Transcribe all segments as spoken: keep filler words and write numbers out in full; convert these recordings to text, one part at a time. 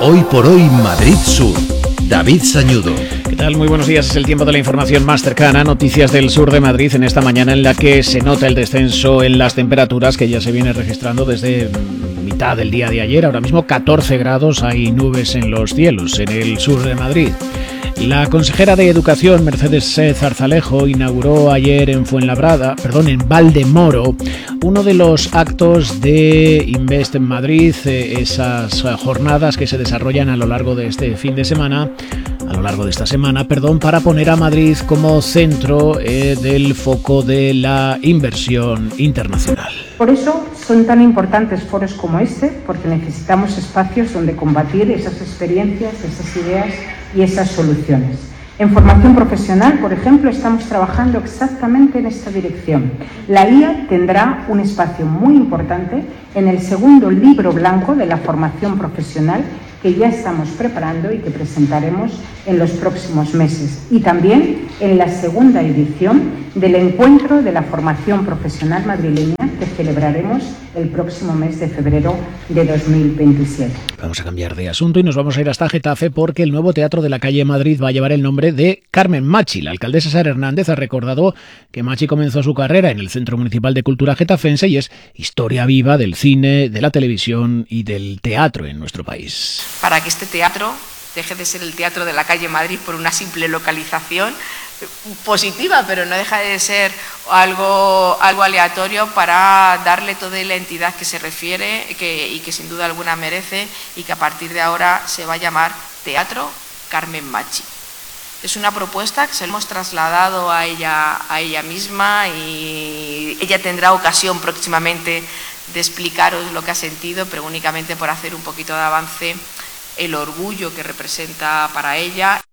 Hoy por hoy Madrid Sur. David Sañudo. ¿Qué tal? Muy buenos días. Es el tiempo de la información más cercana. Noticias del sur de Madrid en esta mañana en la que se nota el descenso en las temperaturas que ya se viene registrando desde mitad del día de ayer. Ahora mismo catorce grados, hay nubes en los cielos en el sur de Madrid. La consejera de Educación, Mercedes Zarzalejo, inauguró ayer en Fuenlabrada, perdón, en Valdemoro, uno de los actos de Invest en Madrid, esas jornadas que se desarrollan a lo largo de este fin de semana, a lo largo de esta semana, perdón, para poner a Madrid como centro eh, del foco de la inversión internacional. Por eso son tan importantes foros como este, porque necesitamos espacios donde combatir esas experiencias, esas ideas y esas soluciones. En formación profesional, por ejemplo, estamos trabajando exactamente en esta dirección. La I A tendrá un espacio muy importante en el segundo libro blanco de la formación profesional que ya estamos preparando y que presentaremos en los próximos meses. Y también en la segunda edición del Encuentro de la Formación Profesional Madrileña que celebraremos el próximo mes de febrero de dos mil veintisiete. Vamos a cambiar de asunto y nos vamos a ir hasta Getafe porque el nuevo teatro de la calle Madrid va a llevar el nombre de Carmen Machi. La alcaldesa Sara Hernández ha recordado que Machi comenzó su carrera en el Centro Municipal de Cultura Getafense y es historia viva del cine, de la televisión y del teatro en nuestro país. Para que este teatro deje de ser el teatro de la calle Madrid por una simple localización positiva, pero no deja de ser algo, algo aleatorio, para darle toda la entidad que se refiere que, y que sin duda alguna merece, y que a partir de ahora se va a llamar Teatro Carmen Machi. Es una propuesta que se lo hemos trasladado a ella, a ella misma, y ella tendrá ocasión próximamente de explicaros lo que ha sentido, pero únicamente por hacer un poquito de avance el orgullo que representa para ella.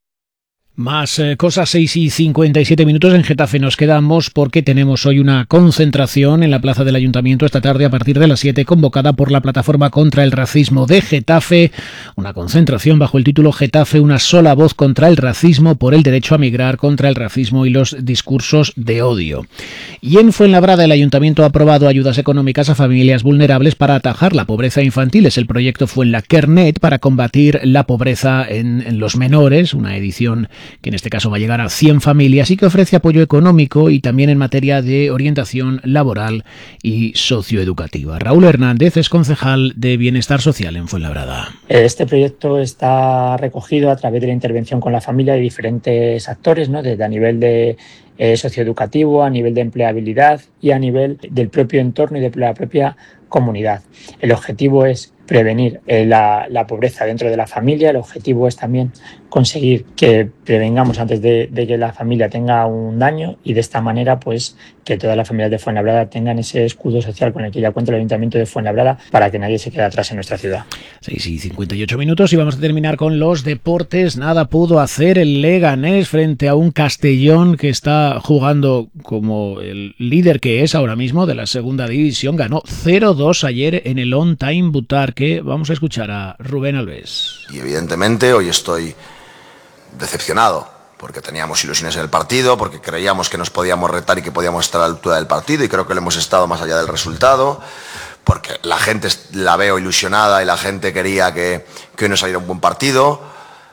Más eh, cosas, seis y cincuenta y siete minutos. En Getafe nos quedamos porque tenemos hoy una concentración en la plaza del Ayuntamiento esta tarde a partir de las siete, convocada por la Plataforma contra el Racismo de Getafe. Una concentración bajo el título Getafe, una sola voz contra el racismo, por el derecho a migrar, contra el racismo y los discursos de odio. Y en Fuenlabrada el Ayuntamiento ha aprobado ayudas económicas a familias vulnerables para atajar la pobreza infantil. Es el proyecto Fuenlakernet para combatir la pobreza en, en los menores, una edición que en este caso va a llegar a cien familias y que ofrece apoyo económico y también en materia de orientación laboral y socioeducativa. Raúl Hernández es concejal de Bienestar Social en Fuenlabrada. Este proyecto está recogido a través de la intervención con la familia de diferentes actores, ¿no? Desde a nivel de eh, socioeducativo, a nivel de empleabilidad y a nivel del propio entorno y de la propia comunidad. El objetivo es prevenir eh, la, la pobreza dentro de la familia. El objetivo es también conseguir que prevengamos antes de, de que la familia tenga un daño, y de esta manera pues que todas las familias de Fuenlabrada tengan ese escudo social con el que ya cuenta el Ayuntamiento de Fuenlabrada, para que nadie se quede atrás en nuestra ciudad. seis y cincuenta y ocho minutos y vamos a terminar con los deportes. Nada pudo hacer el Leganés frente a un Castellón que está jugando como el líder que es ahora mismo de la segunda división. Ganó cero dos ayer en el On Time Butarque. Vamos a escuchar a Rubén Alves. Y evidentemente hoy estoy decepcionado, porque teníamos ilusiones en el partido, porque creíamos que nos podíamos retar y que podíamos estar a la altura del partido, y creo que lo hemos estado más allá del resultado, porque la gente la veo ilusionada y la gente quería que, que hoy nos saliera un buen partido,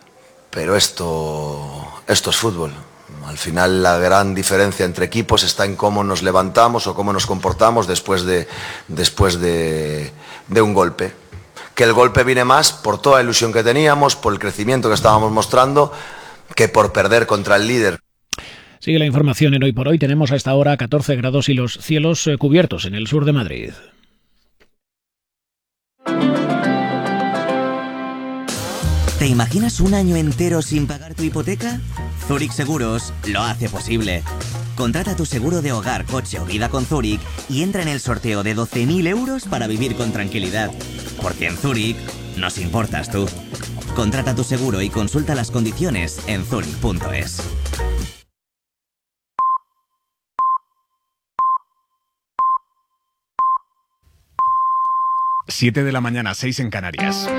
pero esto, esto es fútbol. Al final la gran diferencia entre equipos está en cómo nos levantamos o cómo nos comportamos después de, después de, de un golpe. Que el golpe viene más por toda la ilusión que teníamos, por el crecimiento que estábamos mostrando, que por perder contra el líder. Sigue la información en Hoy por Hoy. Tenemos a esta hora catorce grados y los cielos eh, cubiertos en el sur de Madrid. ¿Te imaginas un año entero sin pagar tu hipoteca? Zurich Seguros lo hace posible. Contrata tu seguro de hogar, coche o vida con Zurich y entra en el sorteo de doce mil euros para vivir con tranquilidad. Porque en Zurich nos importas tú. Contrata tu seguro y consulta las condiciones en zurich punto es. siete de la mañana, seis en Canarias.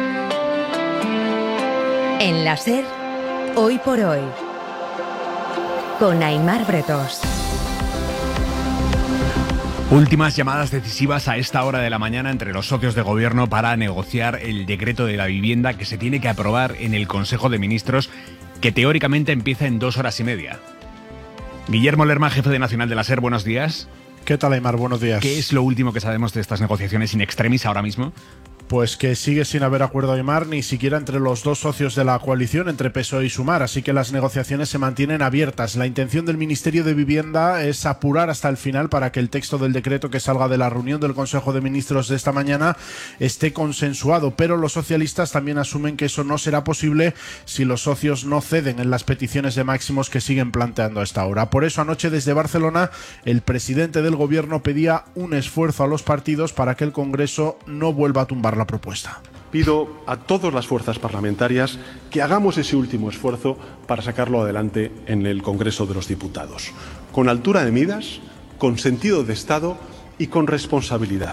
En la SER, Hoy por Hoy, con Aimar Bretos. Últimas llamadas decisivas a esta hora de la mañana entre los socios de gobierno para negociar el decreto de la vivienda que se tiene que aprobar en el Consejo de Ministros, que teóricamente empieza en dos horas y media. Guillermo Lerma, jefe de Nacional de la SER, buenos días. ¿Qué tal, Aymar? Buenos días. ¿Qué es lo último que sabemos de estas negociaciones in extremis ahora mismo? Pues que sigue sin haber acuerdo, Aymar, ni siquiera entre los dos socios de la coalición, entre P S O E y Sumar, así que las negociaciones se mantienen abiertas. La intención del Ministerio de Vivienda es apurar hasta el final para que el texto del decreto que salga de la reunión del Consejo de Ministros de esta mañana esté consensuado, pero los socialistas también asumen que eso no será posible si los socios no ceden en las peticiones de máximos que siguen planteando a esta hora. Por eso anoche desde Barcelona el presidente del Gobierno pedía un esfuerzo a los partidos para que el Congreso no vuelva a tumbar la propuesta. Pido a todas las fuerzas parlamentarias que hagamos ese último esfuerzo para sacarlo adelante en el Congreso de los Diputados, con altura de miras, con sentido de Estado y con responsabilidad,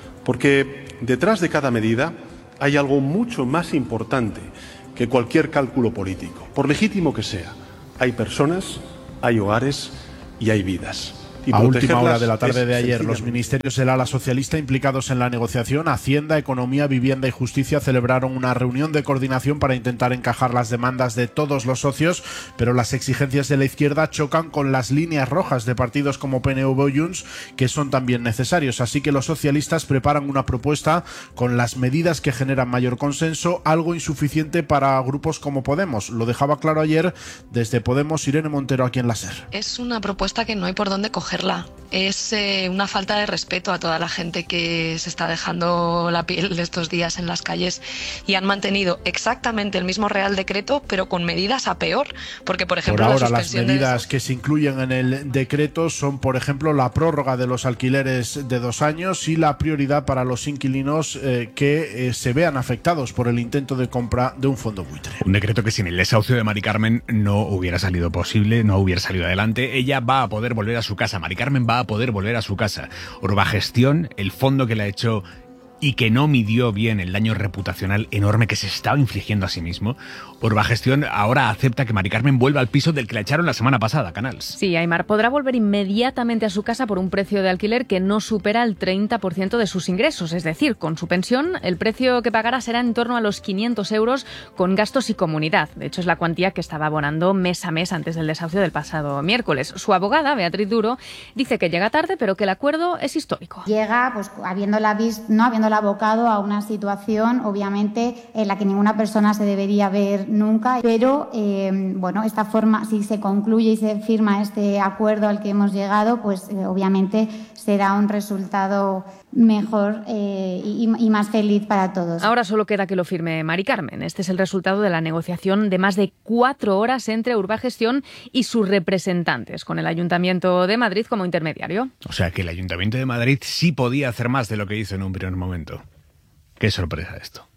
porque detrás de cada medida hay algo mucho más importante que cualquier cálculo político, por legítimo que sea. Hay personas, hay hogares y hay vidas. A última hora de la tarde de ayer, los ministerios del ala socialista implicados en la negociación, Hacienda, Economía, Vivienda y Justicia, celebraron una reunión de coordinación para intentar encajar las demandas de todos los socios, pero las exigencias de la izquierda chocan con las líneas rojas de partidos como P N V o Junts, que son también necesarios. Así que los socialistas preparan una propuesta con las medidas que generan mayor consenso, algo insuficiente para grupos como Podemos. Lo dejaba claro ayer desde Podemos Irene Montero aquí en la SER. Es una propuesta que no hay por dónde coger. Es eh, una falta de respeto a toda la gente que se está dejando la piel de estos días en las calles y han mantenido exactamente el mismo Real Decreto, pero con medidas a peor, porque por ejemplo por ahora la suspensión las medidas de... que se incluyen en el decreto son, por ejemplo, la prórroga de los alquileres de dos años y la prioridad para los inquilinos eh, que eh, se vean afectados por el intento de compra de un fondo buitre. Un decreto que sin el desahucio de Mari Carmen no hubiera salido posible, no hubiera salido adelante. Ella va a poder volver a su casa. Mari Carmen va a poder volver a su casa. Urbagestión, el fondo que le ha hecho y que no midió bien el daño reputacional enorme que se estaba infligiendo a sí mismo, Urbagestión ahora acepta que Mari Carmen vuelva al piso del que la echaron la semana pasada, Canals. Sí, Aymar, podrá volver inmediatamente a su casa por un precio de alquiler que no supera el treinta por ciento de sus ingresos. Es decir, con su pensión, el precio que pagará será en torno a los quinientos euros con gastos y comunidad. De hecho, es la cuantía que estaba abonando mes a mes antes del desahucio del pasado miércoles. Su abogada, Beatriz Duro, dice que llega tarde, pero que el acuerdo es histórico. Llega, pues, habiéndola visto, no habiendo abocado a una situación obviamente en la que ninguna persona se debería ver nunca, pero eh, bueno, esta forma, si se concluye y se firma este acuerdo al que hemos llegado, pues eh, obviamente será un resultado mejor eh, y, y más feliz para todos. Ahora solo queda que lo firme Mari Carmen. Este es el resultado de la negociación de más de cuatro horas entre Urbagestión y sus representantes, con el Ayuntamiento de Madrid como intermediario. O sea que el Ayuntamiento de Madrid sí podía hacer más de lo que hizo en un primer momento. Qué sorpresa esto.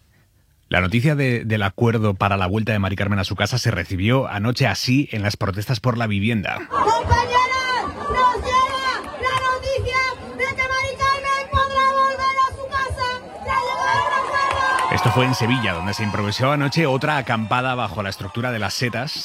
La noticia de, del acuerdo para la vuelta de Mari Carmen a su casa se recibió anoche así en las protestas por la vivienda. ¡Compañeras! ¡Nos llega la noticia de que Mari Carmen podrá volver a su casa! ¡Ya llegó el acuerdo! Esto fue en Sevilla, donde se improvisó anoche otra acampada bajo la estructura de las setas.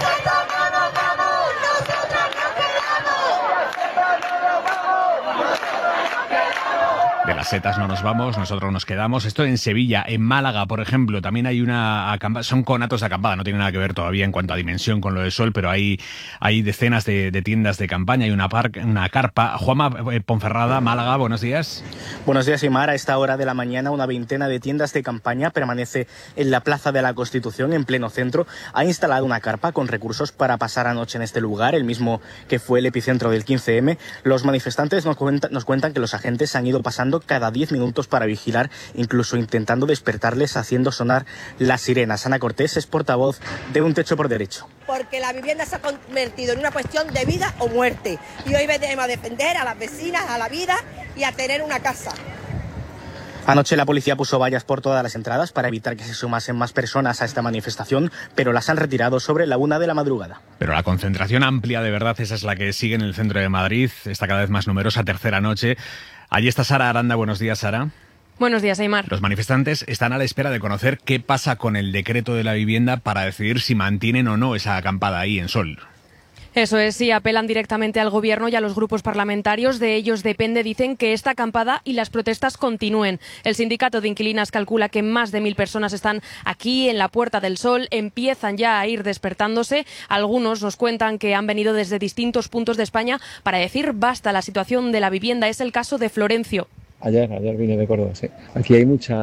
De las setas no nos vamos, nosotros nos quedamos. Esto en Sevilla. En Málaga, por ejemplo, también hay una acampada. Son conatos de acampada, no tiene nada que ver todavía en cuanto a dimensión con lo del sol, pero hay, hay decenas de, de tiendas de campaña, hay una, par, una carpa. Juanma Ponferrada, Málaga, buenos días. Buenos días, Imar. A esta hora de la mañana, una veintena de tiendas de campaña permanece en la Plaza de la Constitución, en pleno centro. Ha instalado una carpa con recursos para pasar anoche en este lugar, el mismo que fue el epicentro del quince eme. Los manifestantes nos, cuenta, nos cuentan que los agentes han ido pasando cada diez minutos para vigilar, incluso intentando despertarles haciendo sonar las sirenas. Ana Cortés es portavoz de Un Techo por Derecho. Porque la vivienda se ha convertido en una cuestión de vida o muerte. Y hoy venimos a defender a las vecinas, a la vida y a tener una casa. Anoche la policía puso vallas por todas las entradas para evitar que se sumasen más personas a esta manifestación, pero las han retirado sobre la una de la madrugada. Pero la concentración amplia, de verdad, esa es la que sigue en el centro de Madrid. Está cada vez más numerosa, tercera noche. Allí está Sara Aranda. Buenos días, Sara. Buenos días, Aymar. Los manifestantes están a la espera de conocer qué pasa con el decreto de la vivienda para decidir si mantienen o no esa acampada ahí en Sol. Eso es, sí, apelan directamente al Gobierno y a los grupos parlamentarios. De ellos depende, dicen, que esta acampada y las protestas continúen. El sindicato de inquilinas calcula que más de mil personas están aquí en la Puerta del Sol, empiezan ya a ir despertándose. Algunos nos cuentan que han venido desde distintos puntos de España para decir basta, la situación de la vivienda. Es el caso de Florencio. Ayer, ayer vine de Córdoba, sí. Aquí hay mucha,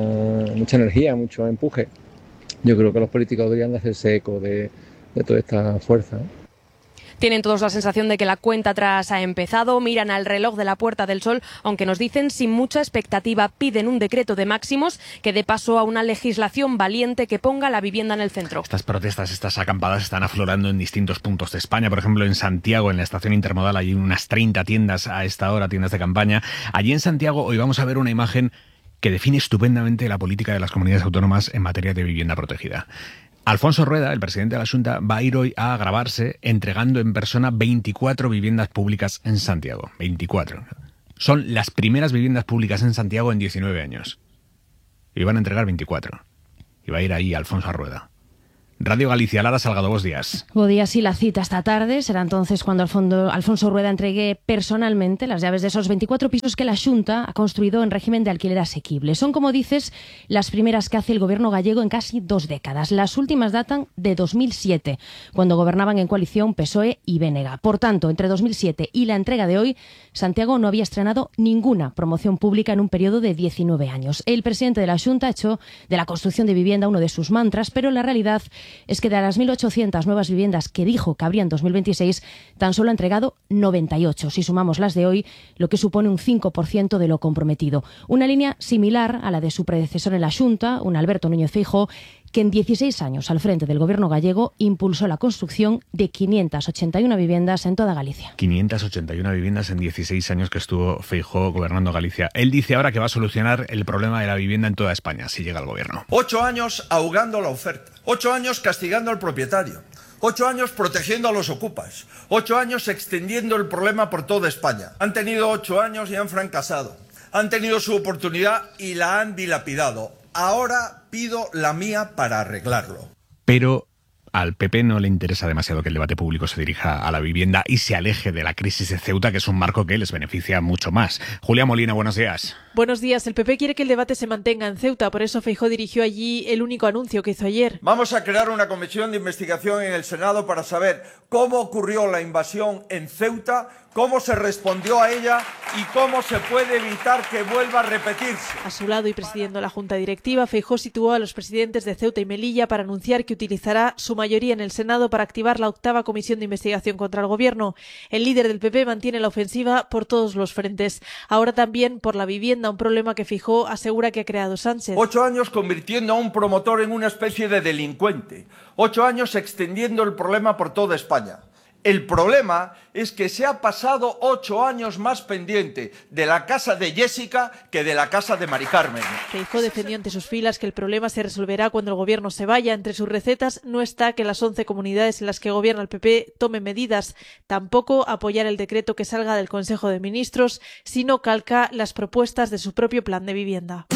mucha energía, mucho empuje. Yo creo que los políticos deberían hacerse eco de, de toda esta fuerza, ¿eh? Tienen todos la sensación de que la cuenta atrás ha empezado, miran al reloj de la Puerta del Sol, aunque nos dicen sin mucha expectativa, piden un decreto de máximos que dé paso a una legislación valiente que ponga la vivienda en el centro. Estas protestas, estas acampadas están aflorando en distintos puntos de España. Por ejemplo, en Santiago, en la estación intermodal, hay unas treinta tiendas a esta hora, tiendas de campaña. Allí en Santiago hoy vamos a ver una imagen que define estupendamente la política de las comunidades autónomas en materia de vivienda protegida. Alfonso Rueda, el presidente de la Xunta, va a ir hoy a grabarse entregando en persona veinticuatro viviendas públicas en Santiago. veinticuatro. Son las primeras viviendas públicas en Santiago en diecinueve años. Y van a entregar veinticuatro. Y va a ir ahí Alfonso Rueda. Radio Galicia, Lara Salgado, buenos días. Buenos días, sí, la cita esta tarde será entonces cuando Alfonso, Alfonso Rueda entregue personalmente las llaves de esos veinticuatro pisos que la Xunta ha construido en régimen de alquiler asequible. Son, como dices, las primeras que hace el gobierno gallego en casi dos décadas. Las últimas datan de dos mil siete, cuando gobernaban en coalición P S O E y B N G. Por tanto, entre dos mil siete y la entrega de hoy, Santiago no había estrenado ninguna promoción pública en un periodo de diecinueve años. El presidente de la Xunta ha hecho de la construcción de vivienda uno de sus mantras, pero la realidad es que de las mil ochocientas nuevas viviendas que dijo que habría en dos mil veintiséis, tan solo ha entregado noventa y ocho, si sumamos las de hoy, lo que supone un cinco por ciento de lo comprometido. Una línea similar a la de su predecesor en la Xunta, un Alberto Núñez Feijóo, que en dieciséis años al frente del gobierno gallego impulsó la construcción de quinientas ochenta y una viviendas en toda Galicia. quinientas ochenta y una viviendas en dieciséis años que estuvo Feijóo gobernando Galicia. Él dice ahora que va a solucionar el problema de la vivienda en toda España, si llega al gobierno. Ocho años ahogando la oferta, ocho años castigando al propietario, ocho años protegiendo a los ocupas, ocho años extendiendo el problema por toda España. Han tenido ocho años y han fracasado. Han tenido su oportunidad y la han dilapidado. Ahora pido la mía para arreglarlo. Pero al P P no le interesa demasiado que el debate público se dirija a la vivienda y se aleje de la crisis de Ceuta, que es un marco que les beneficia mucho más. Julia Molina, buenos días. Buenos días. El P P quiere que el debate se mantenga en Ceuta, por eso Feijóo dirigió allí el único anuncio que hizo ayer. Vamos a crear una comisión de investigación en el Senado para saber cómo ocurrió la invasión en Ceuta, cómo se respondió a ella y cómo se puede evitar que vuelva a repetirse. A su lado y presidiendo la Junta Directiva, Feijóo situó a los presidentes de Ceuta y Melilla para anunciar que utilizará su mayoría en el Senado para activar la octava comisión de investigación contra el gobierno. El líder del P P mantiene la ofensiva por todos los frentes. Ahora también por la vivienda, un problema que Feijóo asegura que ha creado Sánchez. Ocho años convirtiendo a un promotor en una especie de delincuente. Ocho años extendiendo el problema por toda España. El problema es que se ha pasado ocho años más pendiente de la casa de Jessica que de la casa de Mari Carmen. Feijóo defendió ante sus filas que el problema se resolverá cuando el gobierno se vaya. Entre sus recetas no está que las once comunidades en las que gobierna el P P tomen medidas. Tampoco apoyar el decreto que salga del Consejo de Ministros, sino calca las propuestas de su propio plan de vivienda.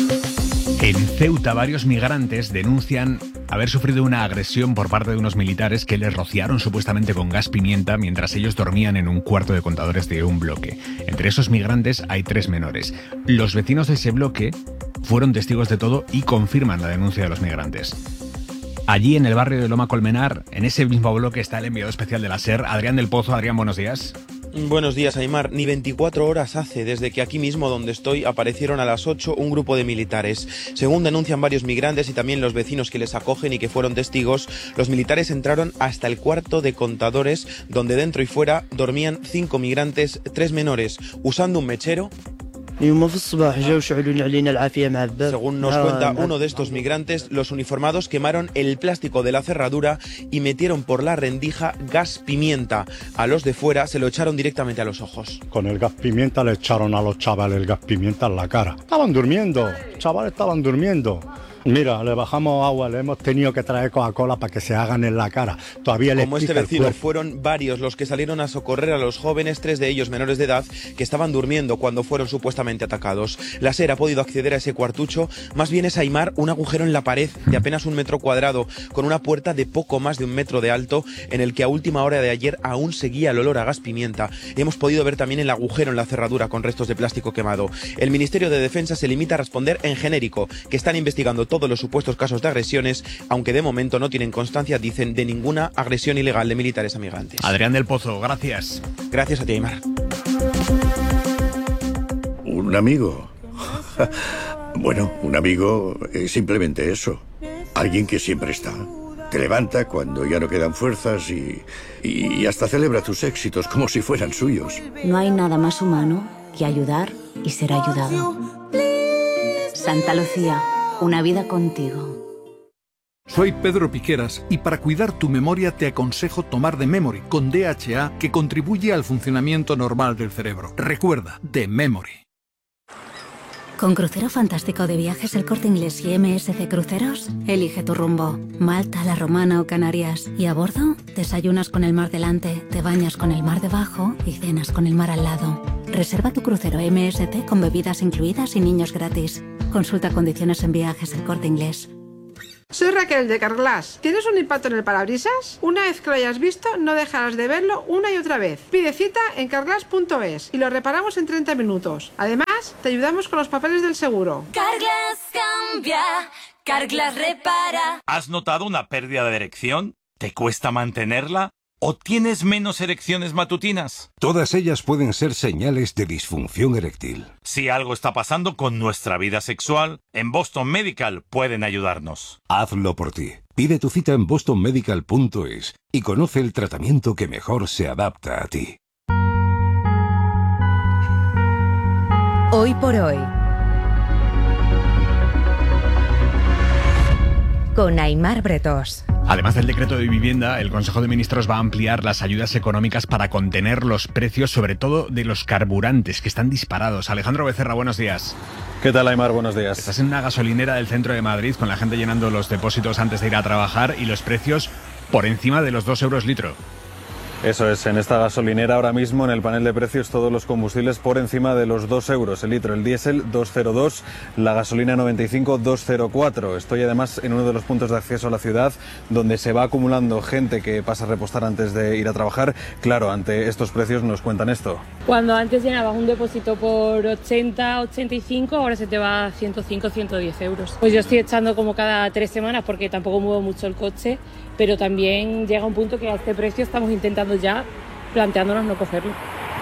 En Ceuta, varios migrantes denuncian haber sufrido una agresión por parte de unos militares que les rociaron supuestamente con gas pimienta mientras ellos dormían en un cuarto de contadores de un bloque. Entre esos migrantes hay tres menores. Los vecinos de ese bloque fueron testigos de todo y confirman la denuncia de los migrantes. Allí, en el barrio de Loma Colmenar, en ese mismo bloque, está el enviado especial de la SER, Adrián del Pozo. Adrián, buenos días. Buenos días, Aimar. Ni veinticuatro horas hace desde que aquí mismo donde estoy aparecieron a las ocho un grupo de militares. Según denuncian varios migrantes y también los vecinos que les acogen y que fueron testigos, los militares entraron hasta el cuarto de contadores donde dentro y fuera dormían cinco migrantes, tres menores, usando un mechero. Según nos cuenta uno de estos migrantes, los uniformados quemaron el plástico de la cerradura y metieron por la rendija gas pimienta. A los de fuera se lo echaron directamente a los ojos. Con el gas pimienta le echaron a los chavales el gas pimienta en la cara. Estaban durmiendo, chavales estaban durmiendo. Mira, le bajamos agua, le hemos tenido que traer Coca-Cola para que se hagan en la cara. Todavía le Como este pica el vecino, cuerpo. fueron varios los que salieron a socorrer a los jóvenes, tres de ellos menores de edad, que estaban durmiendo cuando fueron supuestamente atacados. La SER ha podido acceder a ese cuartucho, más bien es Aimar un agujero en la pared de apenas un metro cuadrado, con una puerta de poco más de un metro de alto, en el que a última hora de ayer aún seguía el olor a gas pimienta. Hemos podido ver también el agujero en la cerradura con restos de plástico quemado. El Ministerio de Defensa se limita a responder en genérico, que están investigando todos los supuestos casos de agresiones, aunque de momento no tienen constancia, dicen, de ninguna agresión ilegal de militares a migrantes. Adrián del Pozo, gracias. Gracias a ti, Aimar. ¿Un amigo? Bueno, un amigo es simplemente eso. Alguien que siempre está. Te levanta cuando ya no quedan fuerzas y, y hasta celebra tus éxitos como si fueran suyos. No hay nada más humano que ayudar y ser ayudado. Santa Lucía, una vida contigo. Soy Pedro Piqueras y para cuidar tu memoria te aconsejo tomar The Memory con D H A, que contribuye al funcionamiento normal del cerebro. Recuerda, The Memory. Con Crucero Fantástico de Viajes El Corte Inglés y M S C Cruceros, elige tu rumbo. Malta, La Romana o Canarias. Y a bordo, desayunas con el mar delante, te bañas con el mar debajo y cenas con el mar al lado. Reserva tu crucero M S C con bebidas incluidas y niños gratis. Consulta condiciones en Viajes El Corte Inglés. Soy Raquel de Carglass. ¿Tienes un impacto en el parabrisas? Una vez que lo hayas visto, no dejarás de verlo una y otra vez. Pide cita en carglass punto es y lo reparamos en treinta minutos. Además, te ayudamos con los papeles del seguro. Carglass cambia, Carglass repara. ¿Has notado una pérdida de erección? ¿Te cuesta mantenerla? ¿O tienes menos erecciones matutinas? Todas ellas pueden ser señales de disfunción eréctil. Si algo está pasando con nuestra vida sexual, en Boston Medical pueden ayudarnos. Hazlo por ti. Pide tu cita en boston medical punto es y conoce el tratamiento que mejor se adapta a ti. Hoy por hoy. Con Aimar Bretós. Además del decreto de vivienda, el Consejo de Ministros va a ampliar las ayudas económicas para contener los precios, sobre todo de los carburantes, que están disparados. Alejandro Becerra, buenos días. ¿Qué tal, Aimar? Buenos días. Estás en una gasolinera del centro de Madrid con la gente llenando los depósitos antes de ir a trabajar y los precios por encima de los dos euros litro. Eso es, en esta gasolinera ahora mismo en el panel de precios todos los combustibles por encima de los dos euros el litro, el diésel dos coma cero dos, la gasolina noventa y cinco dos coma cero cuatro. Estoy además en uno de los puntos de acceso a la ciudad donde se va acumulando gente que pasa a repostar antes de ir a trabajar. Claro, ante estos precios nos cuentan esto. Cuando antes llenabas un depósito por ochenta, ochenta y cinco, ahora se te va a ciento cinco, ciento diez euros. Pues yo estoy echando como cada tres semanas porque tampoco muevo mucho el coche, pero también llega un punto que a este precio estamos intentando ya planteándonos no cogerlo.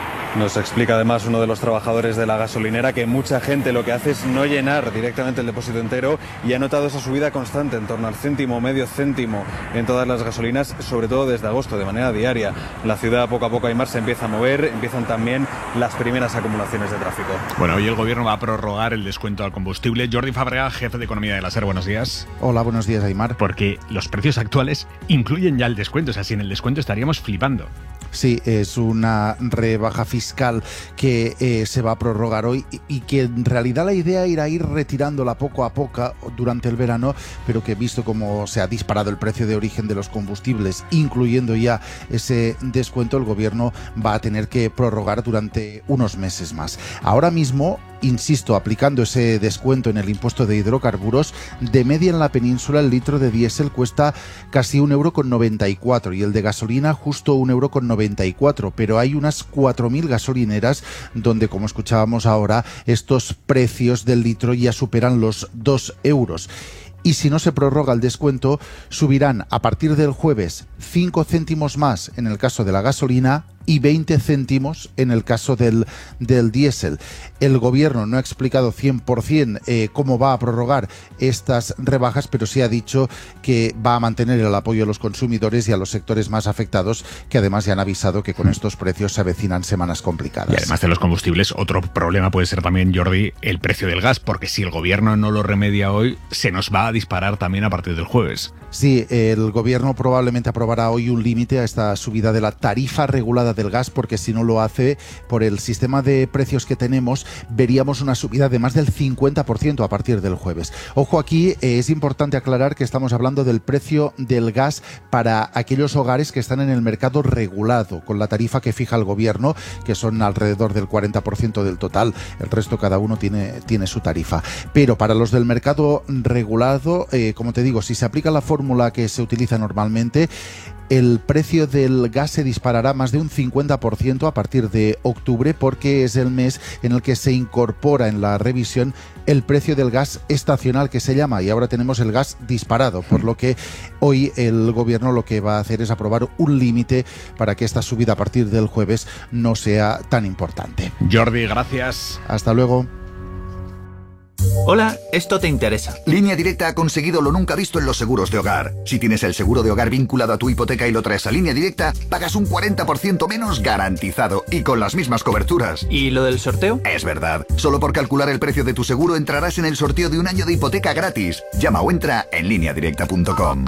Nos explica además uno de los trabajadores de la gasolinera que mucha gente lo que hace es no llenar directamente el depósito entero y ha notado esa subida constante en torno al céntimo, medio céntimo en todas las gasolinas, sobre todo desde agosto, de manera diaria. La ciudad poco a poco, Aimar, se empieza a mover, empiezan también las primeras acumulaciones de tráfico. Bueno, hoy el gobierno va a prorrogar el descuento al combustible. Jordi Fábrega, jefe de economía de la SER, buenos días. Hola, buenos días, Aimar. Porque los precios actuales incluyen ya el descuento, o sea, sin el descuento estaríamos flipando. Sí, es una rebaja fiscal que eh, se va a prorrogar hoy y, y que en realidad la idea era ir retirándola poco a poco durante el verano, pero que visto cómo se ha disparado el precio de origen de los combustibles, incluyendo ya ese descuento, el gobierno va a tener que prorrogar durante unos meses más. Ahora mismo, insisto, aplicando ese descuento en el impuesto de hidrocarburos, de media en la península el litro de diésel cuesta casi un euro con noventa y cuatro y el de gasolina justo un euro con noventa y cuatro, pero hay unas cuatro mil gasolineras donde, como escuchábamos ahora, estos precios del litro ya superan los dos euros. Y si no se prorroga el descuento, subirán a partir del jueves cinco céntimos más en el caso de la gasolina y veinte céntimos en el caso del, del diésel. El gobierno no ha explicado cien por ciento eh, cómo va a prorrogar estas rebajas, pero sí ha dicho que va a mantener el apoyo a los consumidores y a los sectores más afectados, que además ya han avisado que con estos precios se avecinan semanas complicadas. Y además de los combustibles, otro problema puede ser también, Jordi, el precio del gas, porque si el gobierno no lo remedia hoy, se nos va a disparar también a partir del jueves. Sí, el gobierno probablemente aprobará hoy un límite a esta subida de la tarifa regulada del gas, porque si no lo hace, por el sistema de precios que tenemos, veríamos una subida de más del cincuenta por ciento a partir del jueves. Ojo, aquí eh, es importante aclarar que estamos hablando del precio del gas para aquellos hogares que están en el mercado regulado, con la tarifa que fija el gobierno, que son alrededor del cuarenta por ciento del total. El resto cada uno tiene, tiene su tarifa. Pero para los del mercado regulado, eh, como te digo, si se aplica la fórmula que se utiliza normalmente, el precio del gas se disparará más de un cincuenta por ciento a partir de octubre, porque es el mes en el que se incorpora en la revisión el precio del gas estacional, que se llama, y ahora tenemos el gas disparado, por lo que hoy el gobierno lo que va a hacer es aprobar un límite para que esta subida a partir del jueves no sea tan importante. Jordi, gracias. Hasta luego. Hola, esto te interesa. Línea Directa ha conseguido lo nunca visto en los seguros de hogar. Si tienes el seguro de hogar vinculado a tu hipoteca y lo traes a Línea Directa, pagas un cuarenta por ciento menos garantizado y con las mismas coberturas. ¿Y lo del sorteo? Es verdad. Solo por calcular el precio de tu seguro entrarás en el sorteo de un año de hipoteca gratis. Llama o entra en línea directa punto com.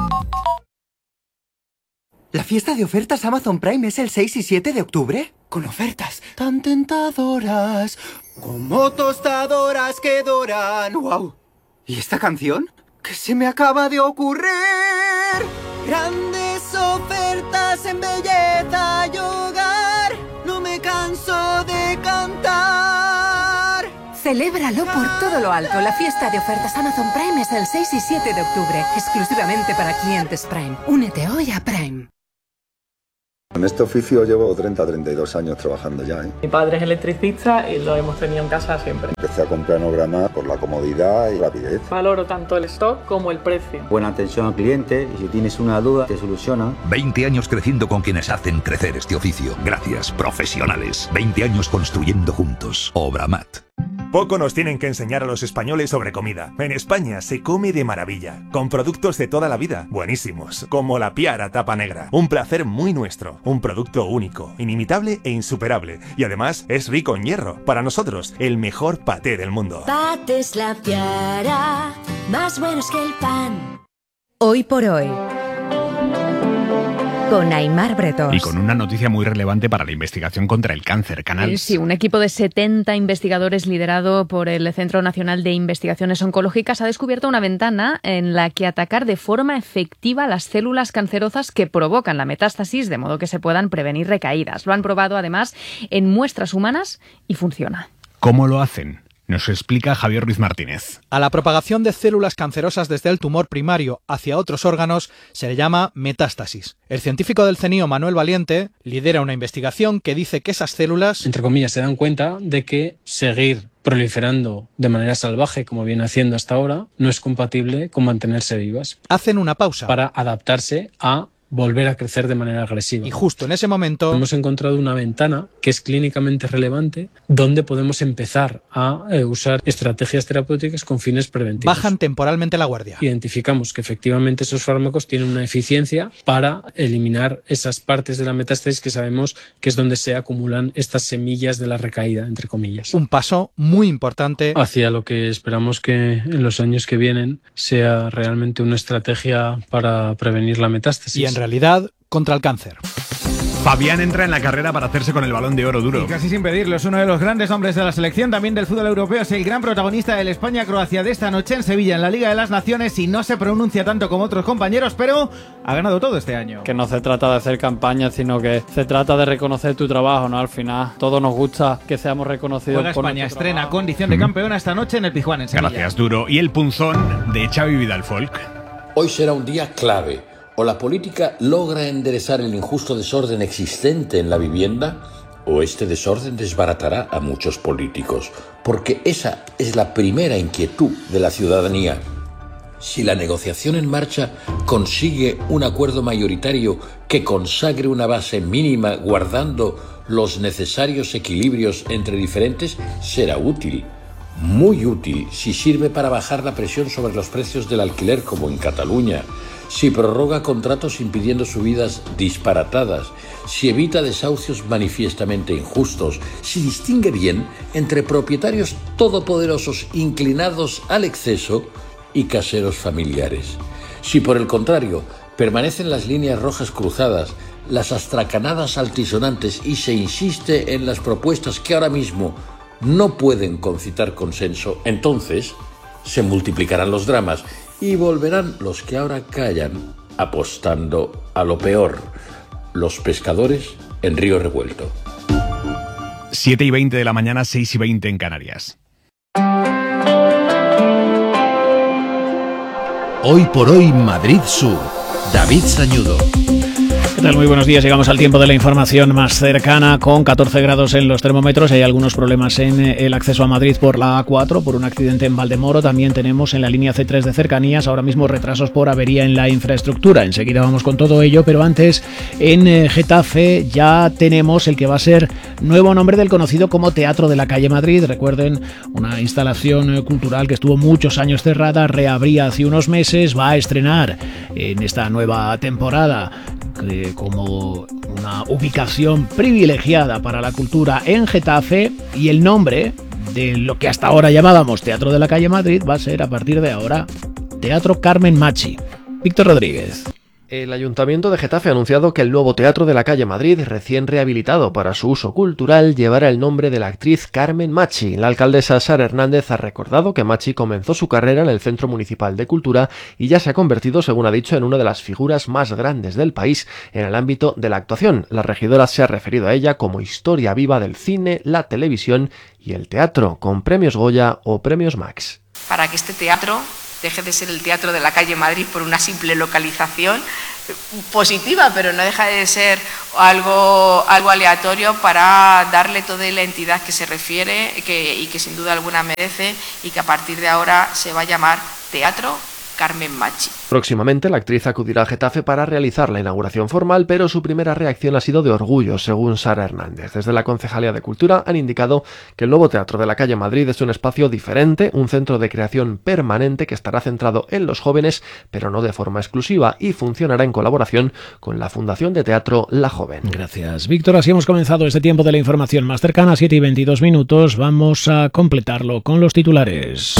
¿La fiesta de ofertas Amazon Prime es el seis y siete de octubre? Con ofertas tan tentadoras, como tostadoras que doran. ¡Wow! ¿Y esta canción? ¿Qué se me acaba de ocurrir? Grandes ofertas en belleza y hogar, no me canso de cantar. Celébralo por todo lo alto. La fiesta de ofertas Amazon Prime es el seis y siete de octubre, exclusivamente para clientes Prime. Únete hoy a Prime. En este oficio llevo treinta a treinta y dos años trabajando ya, ¿eh? Mi padre es electricista y lo hemos tenido en casa siempre. Empecé a comprar en Obramar por la comodidad y rapidez. Valoro tanto el stock como el precio. Buena atención al cliente y si tienes una duda te soluciona. veinte años creciendo con quienes hacen crecer este oficio. Gracias, profesionales. veinte años construyendo juntos. Obramat. Poco nos tienen que enseñar a los españoles sobre comida. En España se come de maravilla, con productos de toda la vida, buenísimos, como la Piara tapa negra. Un placer muy nuestro, un producto único, inimitable e insuperable. Y además es rico en hierro. Para nosotros, el mejor paté del mundo. Patés La Piara, más buenos que el pan. Hoy por hoy, con Aimar Bretos. Y con una noticia muy relevante para la investigación contra el cáncer, Canals. Sí, un equipo de setenta investigadores liderado por el Centro Nacional de Investigaciones Oncológicas ha descubierto una ventana en la que atacar de forma efectiva las células cancerosas que provocan la metástasis, de modo que se puedan prevenir recaídas. Lo han probado además en muestras humanas y funciona. ¿Cómo lo hacen? Nos explica Javier Ruiz Martínez. A la propagación de células cancerosas desde el tumor primario hacia otros órganos se le llama metástasis. El científico del CENIO, Manuel Valiente, lidera una investigación que dice que esas células, entre comillas, se dan cuenta de que seguir proliferando de manera salvaje, como viene haciendo hasta ahora, no es compatible con mantenerse vivas. Hacen una pausa para adaptarse a volver a crecer de manera agresiva. Y justo en ese momento hemos encontrado una ventana que es clínicamente relevante donde podemos empezar a eh, usar estrategias terapéuticas con fines preventivos. Bajan temporalmente la guardia. Identificamos que efectivamente esos fármacos tienen una eficiencia para eliminar esas partes de la metástasis que sabemos que es donde se acumulan estas semillas de la recaída, entre comillas. Un paso muy importante hacia lo que esperamos que en los años que vienen sea realmente una estrategia para prevenir la metástasis. Y en realidad, contra el cáncer. Fabián entra en la carrera para hacerse con el Balón de Oro duro. Y casi sin pedirlo, es uno de los grandes hombres de la selección, también del fútbol europeo, es el gran protagonista del España-Croacia de esta noche en Sevilla, en la Liga de las Naciones, y no se pronuncia tanto como otros compañeros, pero ha ganado todo este año. Que no se trata de hacer campaña, sino que se trata de reconocer tu trabajo, ¿no? Al final, todos nos gusta que seamos reconocidos. Juega por España, estrena trabajo. Condición de campeona esta noche en el Pizjuán, en Sevilla. Gracias, Duro. Y el punzón de Xavi Vidal Folk. Hoy será un día clave. O la política logra enderezar el injusto desorden existente en la vivienda, o este desorden desbaratará a muchos políticos, porque esa es la primera inquietud de la ciudadanía. Si la negociación en marcha consigue un acuerdo mayoritario que consagre una base mínima guardando los necesarios equilibrios entre diferentes, será útil. Muy útil si sirve para bajar la presión sobre los precios del alquiler, como en Cataluña, si prorroga contratos impidiendo subidas disparatadas, si evita desahucios manifiestamente injustos, si distingue bien entre propietarios todopoderosos inclinados al exceso y caseros familiares. Si por el contrario permanecen las líneas rojas cruzadas, las astracanadas altisonantes y se insiste en las propuestas que ahora mismo no pueden concitar consenso, entonces se multiplicarán los dramas y volverán los que ahora callan apostando a lo peor, los pescadores en río revuelto. siete y veinte de la mañana, seis y veinte en Canarias. Hoy por hoy Madrid Sur. David Sañudo. ¿Qué tal? Muy buenos días. Llegamos al tiempo de la información más cercana, con catorce grados en los termómetros. Hay algunos problemas en el acceso a Madrid por la A cuatro, por un accidente en Valdemoro. También tenemos en la línea C tres de cercanías ahora mismo retrasos por avería en la infraestructura. Enseguida vamos con todo ello, pero antes en Getafe ya tenemos el que va a ser nuevo nombre del conocido como Teatro de la Calle Madrid. Recuerden, una instalación cultural que estuvo muchos años cerrada, reabría hace unos meses, va a estrenar en esta nueva temporada eh, como una ubicación privilegiada para la cultura en Getafe, y el nombre de lo que hasta ahora llamábamos Teatro de la Calle Madrid va a ser, a partir de ahora, Teatro Carmen Machi. Víctor Rodríguez. El Ayuntamiento de Getafe ha anunciado que el nuevo Teatro de la Calle Madrid, recién rehabilitado para su uso cultural, llevará el nombre de la actriz Carmen Machi. La alcaldesa Sara Hernández ha recordado que Machi comenzó su carrera en el Centro Municipal de Cultura y ya se ha convertido, según ha dicho, en una de las figuras más grandes del país en el ámbito de la actuación. La regidora se ha referido a ella como historia viva del cine, la televisión y el teatro, con premios Goya o premios Max. Para que este teatro deje de ser el Teatro de la Calle Madrid por una simple localización positiva, pero no deja de ser algo, algo aleatorio, para darle toda la entidad que se refiere que, y que sin duda alguna merece, y que a partir de ahora se va a llamar Teatro Carmen Machi. Próximamente la actriz acudirá a Getafe para realizar la inauguración formal, pero su primera reacción ha sido de orgullo, según Sara Hernández. Desde la Concejalía de Cultura han indicado que el nuevo Teatro de la Calle Madrid es un espacio diferente, un centro de creación permanente que estará centrado en los jóvenes, pero no de forma exclusiva, y funcionará en colaboración con la Fundación de Teatro La Joven. Gracias, Víctor. Así hemos comenzado este tiempo de la información más cercana, siete y veintidós minutos. Vamos a completarlo con los titulares.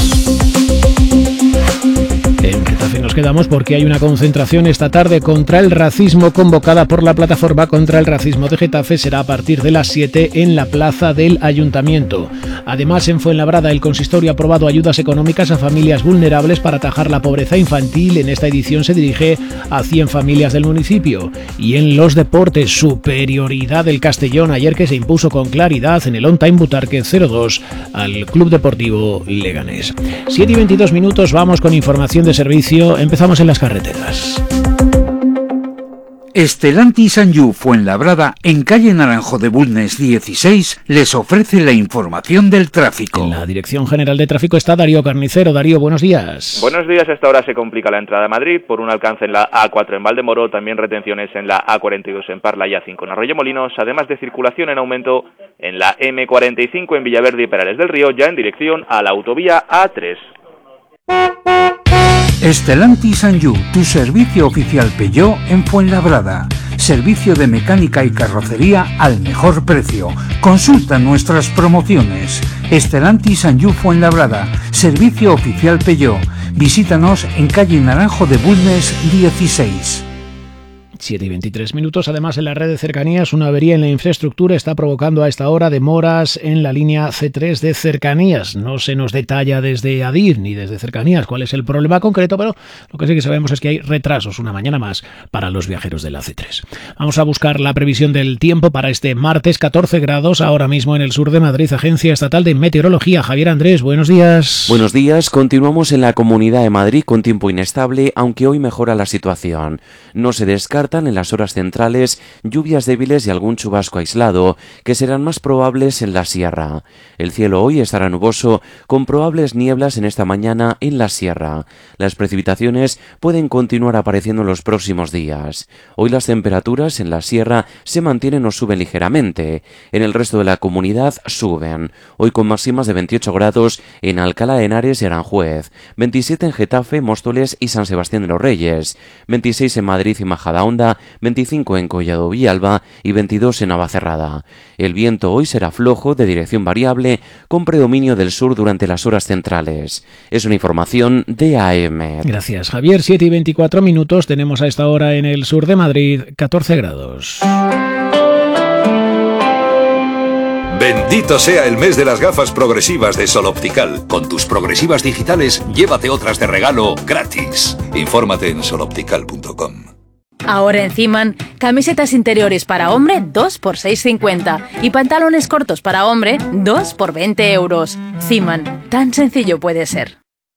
En Getafe nos quedamos porque hay una concentración esta tarde contra el racismo convocada por la Plataforma contra el Racismo de Getafe. Será a partir de las siete en la plaza del Ayuntamiento. Además, en Fuenlabrada, el consistorio ha aprobado ayudas económicas a familias vulnerables para atajar la pobreza infantil. En esta edición se dirige a cien familias del municipio. Y en los deportes, superioridad del Castellón ayer, que se impuso con claridad en el On Time Butarque cero dos al Club Deportivo Leganés. siete y veintidós minutos, vamos con información de servicio. Empezamos en las carreteras. Stellantis Sanyu Fuenlabrada, en calle Naranjo de Bulnes dieciséis, les ofrece la información del tráfico. En la Dirección General de Tráfico está Darío Carnicero. Darío, buenos días. Buenos días. A esta hora se complica la entrada a Madrid por un alcance en la A cuatro en Valdemoro, también retenciones en la A cuarenta y dos en Parla y A cinco en Arroyomolinos, además de circulación en aumento en la M cuarenta y cinco en Villaverde y Perales del Río, ya en dirección a la autovía A tres. Stellantis Sanyu, tu servicio oficial Peugeot en Fuenlabrada. Servicio de mecánica y carrocería al mejor precio. Consulta nuestras promociones. Stellantis Sanyu Fuenlabrada, servicio oficial Peugeot. Visítanos en calle Naranjo de Bulnes dieciséis. siete y veintitrés minutos. Además, en la red de cercanías, una avería en la infraestructura está provocando a esta hora demoras en la línea C tres de cercanías. No se nos detalla desde ADIR ni desde cercanías cuál es el problema concreto, pero lo que sí que sabemos es que hay retrasos una mañana más para los viajeros de la C tres. Vamos a buscar la previsión del tiempo para este martes. catorce grados ahora mismo en el sur de Madrid. Agencia Estatal de Meteorología. Javier Andrés, buenos días. Buenos días. Continuamos en la Comunidad de Madrid con tiempo inestable, aunque hoy mejora la situación. No se descarta en las horas centrales lluvias débiles y algún chubasco aislado, que serán más probables en la sierra. El cielo hoy estará nuboso, con probables nieblas en esta mañana en la sierra. Las precipitaciones pueden continuar apareciendo en los próximos días. Hoy las temperaturas en la sierra se mantienen o suben ligeramente. En el resto de la comunidad suben. Hoy con máximas de veintiocho grados en Alcalá de Henares y Aranjuez, veintisiete en Getafe, Móstoles y San Sebastián de los Reyes, veintiséis en Madrid y Majadahonda, Foronda, veinticinco en Collado Villalba y veintidós en Navacerrada. El viento hoy será flojo, de dirección variable, con predominio del sur durante las horas centrales. Es una información de A M. Gracias, Javier. siete y veinticuatro minutos. Tenemos a esta hora en el sur de Madrid catorce grados. Bendito sea el mes de las gafas progresivas de Sol Optical. Con tus progresivas digitales, llévate otras de regalo gratis. Infórmate en sol optical punto com. Ahora en Ziman, camisetas interiores para hombre dos por seis cincuenta y pantalones cortos para hombre dos por veinte euros. Ziman, tan sencillo puede ser.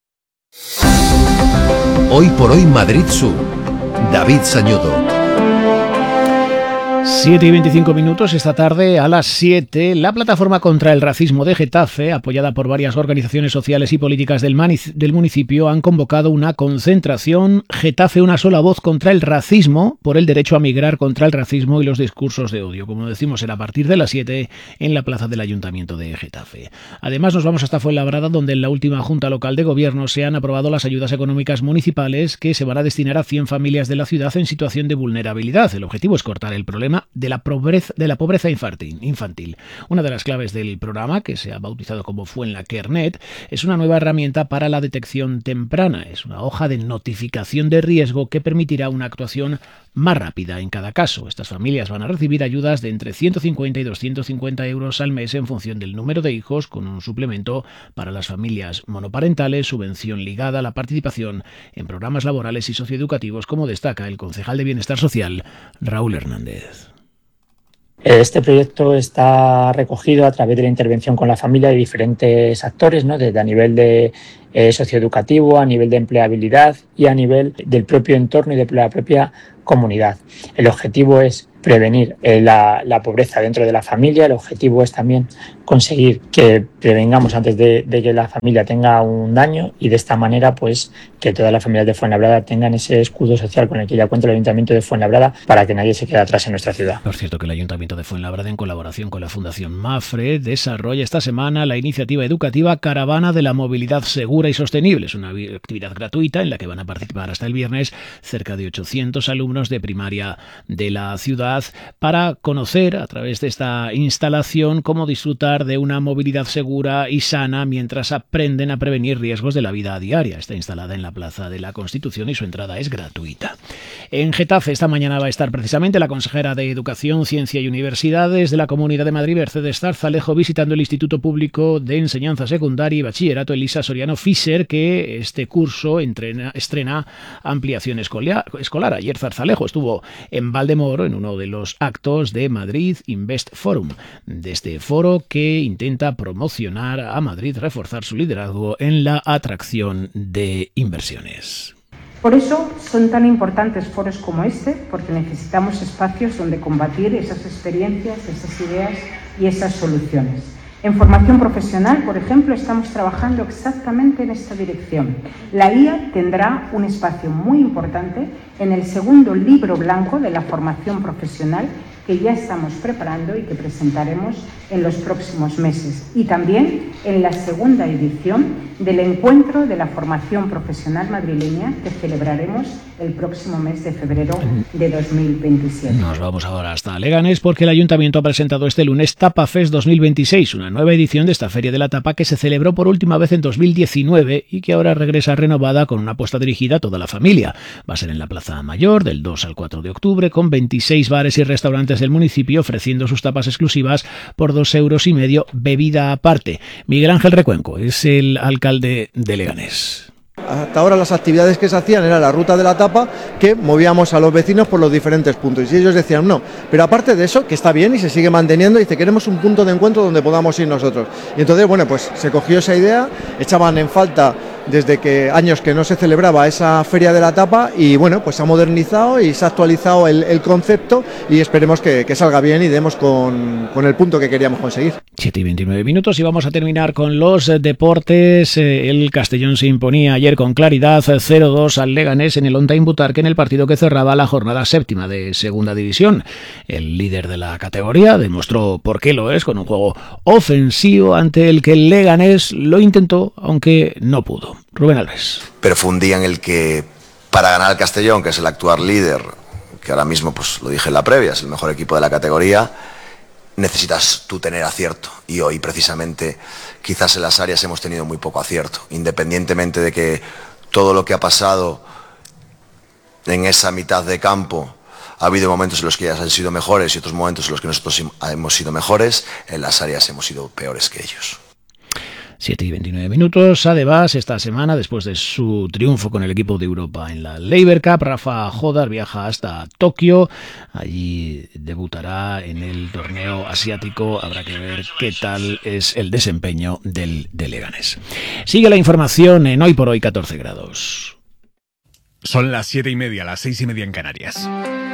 Hoy por hoy Madrid Sur. David Sañudo. siete y veinticinco minutos esta tarde a las siete. La plataforma contra el racismo de Getafe, apoyada por varias organizaciones sociales y políticas del, del municipio, han convocado una concentración Getafe una sola voz contra el racismo, por el derecho a migrar, contra el racismo y los discursos de odio. Como decimos, será a partir de las siete en la plaza del Ayuntamiento de Getafe. Además, nos vamos hasta Fuenlabrada, donde en la última Junta Local de Gobierno se han aprobado las ayudas económicas municipales que se van a destinar a cien familias de la ciudad en situación de vulnerabilidad. El objetivo es cortar el problema de la pobreza, de la pobreza infantil, infantil. Una de las claves del programa, que se ha bautizado como Fuenlakernet, es una nueva herramienta para la detección temprana. Es una hoja de notificación de riesgo que permitirá una actuación más rápida en cada caso. Estas familias van a recibir ayudas de entre ciento cincuenta y doscientos cincuenta euros al mes en función del número de hijos, con un suplemento para las familias monoparentales, subvención ligada a la participación en programas laborales y socioeducativos, como destaca el concejal de Bienestar Social, Raúl Hernández. Este proyecto está recogido a través de la intervención con la familia de diferentes actores, ¿no? Desde a nivel de eh, socioeducativo, a nivel de empleabilidad y a nivel del propio entorno y de la propia comunidad. El objetivo es prevenir eh, la, la pobreza dentro de la familia. El objetivo es también conseguir que prevengamos antes de, de que la familia tenga un daño y de esta manera pues que todas las familias de Fuenlabrada tengan ese escudo social con el que ya cuenta el Ayuntamiento de Fuenlabrada para que nadie se quede atrás en nuestra ciudad. Por cierto, que el Ayuntamiento de Fuenlabrada, en colaboración con la Fundación MAFRE, desarrolla esta semana la iniciativa educativa Caravana de la Movilidad Segura y Sostenible. Es una actividad gratuita en la que van a participar hasta el viernes cerca de ochocientos alumnos de primaria de la ciudad, para conocer a través de esta instalación cómo disfrutar de una movilidad segura y sana mientras aprenden a prevenir riesgos de la vida diaria. Está instalada en la Plaza de la Constitución y su entrada es gratuita. En Getafe esta mañana va a estar precisamente la consejera de Educación, Ciencia y Universidades de la Comunidad de Madrid, Mercedes Zarzalejo, visitando el Instituto Público de Enseñanza Secundaria y Bachillerato Elisa Soriano Fischer, que este curso entrena, estrena ampliación escolar. escolar. Ayer Zarzalejo estuvo en Valdemoro en uno de los actos de Madrid Invest Forum, de este foro que intenta promocionar a Madrid, reforzar su liderazgo en la atracción de inversiones. Por eso son tan importantes foros como este, porque necesitamos espacios donde combatir esas experiencias, esas ideas y esas soluciones. En formación profesional, por ejemplo, estamos trabajando exactamente en esta dirección. La I A tendrá un espacio muy importante en el segundo libro blanco de la formación profesional que ya estamos preparando y que presentaremos en los próximos meses. Y también en la segunda edición del Encuentro de la Formación Profesional Madrileña que celebraremos el próximo mes de febrero de dos mil veintisiete. Nos vamos ahora hasta Leganés porque el Ayuntamiento ha presentado este lunes TapaFest dos mil veintiséis, una nueva edición de esta Feria de la Tapa que se celebró por última vez en dos mil diecinueve y que ahora regresa renovada con una apuesta dirigida a toda la familia. Va a ser en la Plaza Mayor del dos al cuatro de octubre con veintiséis bares y restaurantes del municipio ofreciendo sus tapas exclusivas por dos euros y medio, bebida aparte. Miguel Ángel Recuenco es el alcalde de Leganés. Hasta ahora las actividades que se hacían era la ruta de la tapa, que movíamos a los vecinos por los diferentes puntos y ellos decían no, pero aparte de eso, que está bien y se sigue manteniendo, dice queremos un punto de encuentro donde podamos ir nosotros. Y entonces bueno, pues se cogió esa idea, echaban en falta desde que años que no se celebraba esa feria de la tapa y bueno, pues se ha modernizado y se ha actualizado el, el concepto y esperemos que, que salga bien y demos con, con el punto que queríamos conseguir. siete y veintinueve minutos y vamos a terminar con los deportes. El Castellón se imponía ayer con claridad cero dos al Leganés en el On-Time Butarque en el partido que cerraba la jornada séptima de Segunda División. El líder de la categoría demostró por qué lo es con un juego ofensivo ante el que el Leganés lo intentó, aunque no pudo. Rubén Alves. Pero fue un día en el que para ganar al Castellón, que es el actual líder, que ahora mismo, pues lo dije en la previa, es el mejor equipo de la categoría, necesitas tú tener acierto. Y hoy, precisamente, quizás en las áreas hemos tenido muy poco acierto, independientemente de que todo lo que ha pasado en esa mitad de campo, ha habido momentos en los que ellas han sido mejores y otros momentos en los que nosotros hemos sido mejores, en las áreas hemos sido peores que ellos. siete y veintinueve minutos. Además, esta semana, después de su triunfo con el equipo de Europa en la Laver Cup, Rafa Jodar viaja hasta Tokio. Allí debutará en el torneo asiático. Habrá que ver qué tal es el desempeño del de Leganés. Sigue la información en Hoy por Hoy, catorce grados. Son las siete y media, las seis y media en Canarias.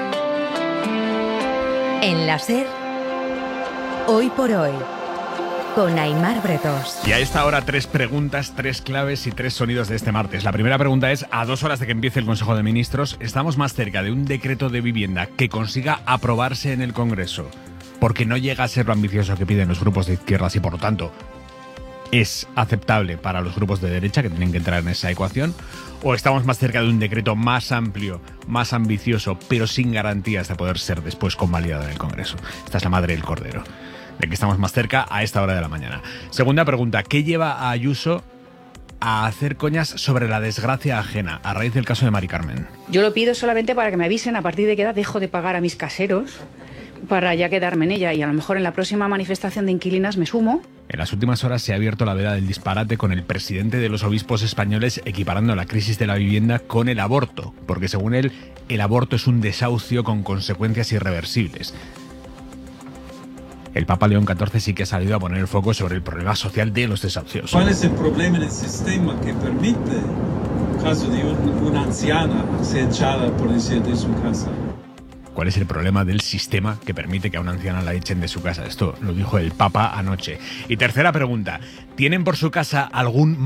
En la SER, Hoy por Hoy, con Aimar Bretos. Y a esta hora, tres preguntas, tres claves y tres sonidos de este martes. La primera pregunta es, a dos horas de que empiece el Consejo de Ministros, ¿estamos más cerca de un decreto de vivienda que consiga aprobarse en el Congreso? Porque no llega a ser lo ambicioso que piden los grupos de izquierdas y, por lo tanto, es aceptable para los grupos de derecha que tienen que entrar en esa ecuación, o estamos más cerca de un decreto más amplio, más ambicioso, pero sin garantías de poder ser después convalidado en el Congreso. Esta es la madre del cordero, de que estamos más cerca a esta hora de la mañana. Segunda pregunta, ¿qué lleva a Ayuso a hacer coñas sobre la desgracia ajena a raíz del caso de Mari Carmen? Yo lo pido solamente para que me avisen a partir de qué edad dejo de pagar a mis caseros, para ya quedarme en ella, y a lo mejor en la próxima manifestación de inquilinas me sumo. En las últimas horas se ha abierto la veda del disparate con el presidente de los obispos españoles equiparando la crisis de la vivienda con el aborto, porque según él, el aborto es un desahucio con consecuencias irreversibles. El Papa León catorce sí que ha salido a poner el foco sobre el problema social de los desahucios. ¿Cuál es el problema en el sistema que permite, en caso de un, una anciana, ser echada, por decir, de su casa? ¿Cuál es el problema del sistema que permite que a una anciana la echen de su casa? Esto lo dijo el Papa anoche. Y tercera pregunta, ¿tienen por su casa algún